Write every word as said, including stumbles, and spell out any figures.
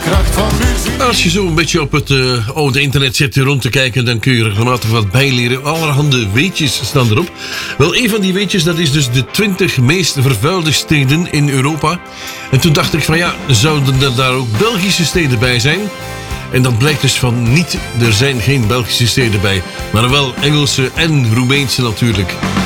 kracht van muziek. Als je zo een beetje op het uh, oude internet zit rond te kijken, dan kun je regelmatig wat bijleren. Allerhande weetjes staan erop. Wel, een van die weetjes, dat is dus de twintig meest vervuilde steden in Europa. En toen dacht ik van ja, zouden er daar ook Belgische steden bij zijn? En dat blijkt dus van niet, er zijn geen Belgische steden bij. Maar wel Engelse en Roemeense natuurlijk.